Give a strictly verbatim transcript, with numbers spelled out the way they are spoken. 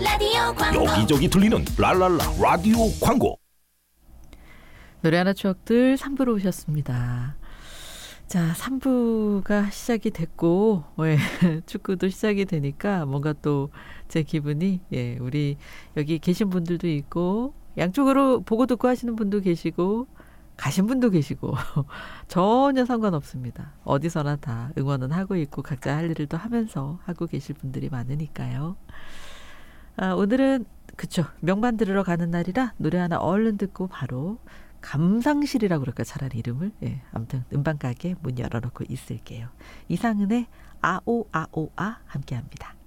라디오 광고. 여기저기 들리는 랄랄라 라디오 광고. 노래 하나 추억들 삼 부로 오셨습니다. 자, 삼 부가 시작이 됐고, 예, 축구도 시작이 되니까 뭔가 또 제 기분이, 예, 우리 여기 계신 분들도 있고, 양쪽으로 보고 듣고 하시는 분도 계시고, 가신 분도 계시고, 전혀 상관없습니다. 어디서나 다 응원은 하고 있고, 각자 할 일을 또 하면서 하고 계실 분들이 많으니까요. 아, 오늘은, 그쵸, 명반 들으러 가는 날이라 노래 하나 얼른 듣고 바로 감상실이라고 그럴까, 차라리 이름을. 예, 아무튼 음반가게 문 열어놓고 있을게요. 이상은의 아오아오아 함께합니다.